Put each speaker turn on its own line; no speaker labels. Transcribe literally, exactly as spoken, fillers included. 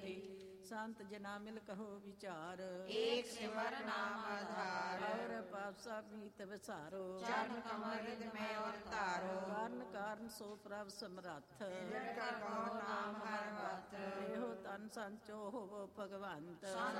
ਰਤੀ।
ਸੰਤ ਜਨਾ ਮਿਲ ਕਹੋ ਵਿਚਾਰ,
ਏਕ ਸਿਮਰ ਨਾਮ ਆਧਾਰ।
ਔਰ ਪਾਸਾ ਮੀਤ ਵਿਸਾਰੋ,
ਚਰਨ ਕਮਲ ਰਿਦ ਮੈਂ ਔਰ ਧਾਰੋ।
ਕਾਰਨ ਕਾਰਨ ਸੋ ਪ੍ਰਭ ਸਮਰੱਥ,
ਜਿਨ ਕਾ ਕਹੋ ਨਾਮ ਹਰ ਵਤ।
ਇਹੋ ਤਨ ਸੰਚੋ ਹੋਵੋ ਭਗਵੰਤ।